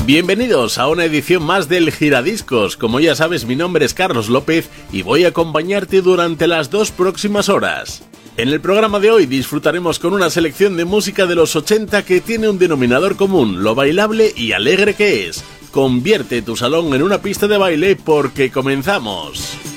Bienvenidos a una edición más del Giradiscos. Como ya sabes, mi nombre es Carlos López y voy a acompañarte durante las 2 próximas horas. En el programa de hoy disfrutaremos con una selección de música de los 80 que tiene un denominador común, lo bailable y alegre que es. Convierte tu salón en una pista de baile porque comenzamos.